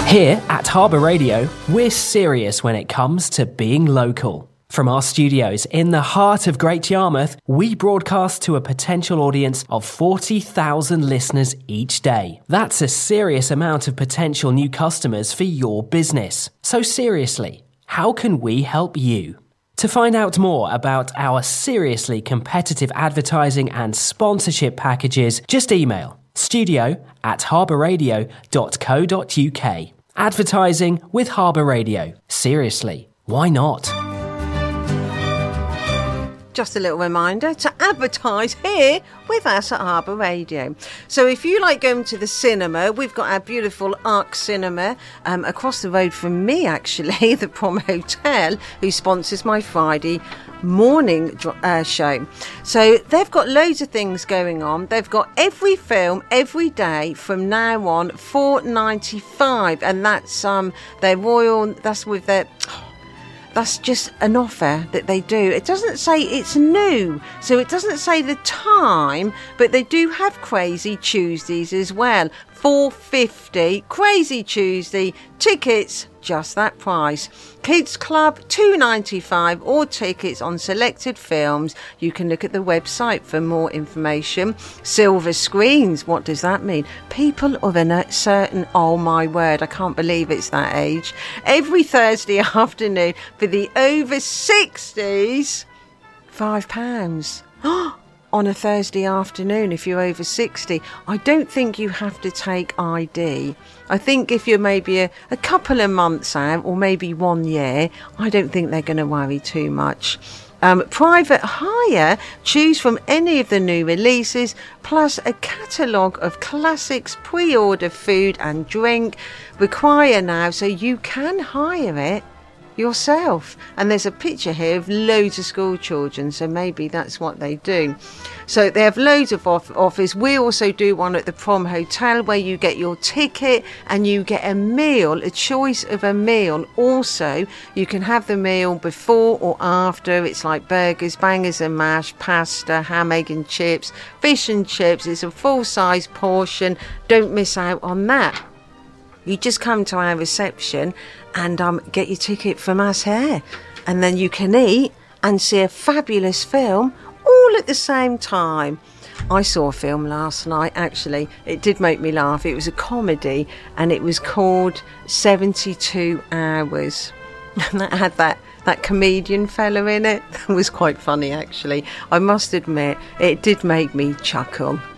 Here at Harbour Radio, we're serious when it comes to being local. From our studios in the heart of Great Yarmouth, we broadcast to a potential audience of 40,000 listeners each day. That's a serious amount of potential new customers for your business. So seriously, how can we help you? To find out more about our seriously competitive advertising and sponsorship packages, just email studio@harbourradio.co.uk. Advertising with Harbour Radio. Seriously, why not? Just a little reminder to advertise here with us at Harbour Radio. So if you like going to the cinema, we've got our beautiful Arc Cinema across the road from me, actually, the Prom Hotel, who sponsors my Friday morning show. So they've got loads of things going on. They've got every film every day from now on, $4.95, and that's their royal. That's with their. That's just an offer that they do. It doesn't say it's new, so it doesn't say the time, but they do have Crazy Tuesdays as well. $4.50, Crazy Tuesday, tickets, just that price. Kids Club, $2.95, or tickets on selected films. You can look at the website for more information. Silver screens, what does that mean? People of a certain, oh my word, I can't believe it's that age. Every Thursday afternoon for the over 60s, £5. On a Thursday afternoon if you're over 60. I don't think you have to take ID. I think if you're maybe a couple of months out, or maybe 1 year, I don't think they're going to worry too much. Private hire, choose from any of the new releases, plus a catalogue of classics, pre-order food and drink. Require now, so you can hire it yourself. And there's a picture here of loads of school children, so maybe that's what they do. So they have loads of offers. We also do one at the Prom Hotel where you get your ticket and you get a meal, a choice of a meal. Also, you can have the meal before or after. It's like burgers, bangers and mash, pasta, ham, egg and chips, fish and chips. It's a full-size portion. Don't miss out on that. You just come to our reception and get your ticket from us here. And then you can eat and see a fabulous film all at the same time. I saw a film last night, actually. It did make me laugh. It was a comedy and it was called 72 Hours. And that had that comedian fella in it. That was quite funny, actually. I must admit, it did make me chuckle.